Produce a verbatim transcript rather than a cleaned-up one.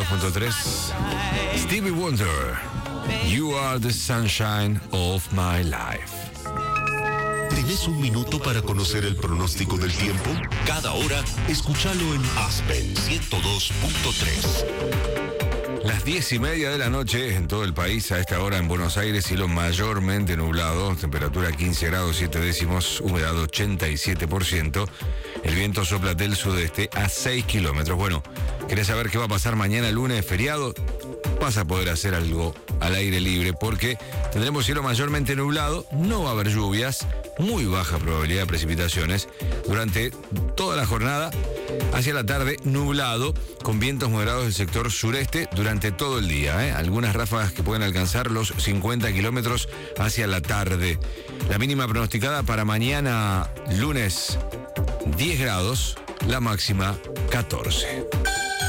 dos punto tres. Stevie Wonder, You Are the Sunshine of My Life. ¿Tenés un minuto para conocer el pronóstico del tiempo? Cada hora, escúchalo en Aspen ciento dos punto tres. Las diez y media de la noche en todo el país, a esta hora en Buenos Aires, cielo mayormente nublado, temperatura quince grados siete décimos, humedad ochenta y siete por ciento, el viento sopla del sudeste a seis kilómetros. Bueno, ¿querés saber qué va a pasar mañana lunes feriado? Vas a poder hacer algo al aire libre porque tendremos cielo mayormente nublado, no va a haber lluvias, muy baja probabilidad de precipitaciones durante toda la jornada. Hacia la tarde, nublado, con vientos moderados del sector sureste durante todo el día. ¿eh? Algunas ráfagas que pueden alcanzar los cincuenta kilómetros hacia la tarde. La mínima pronosticada para mañana, lunes, diez grados, la máxima, catorce.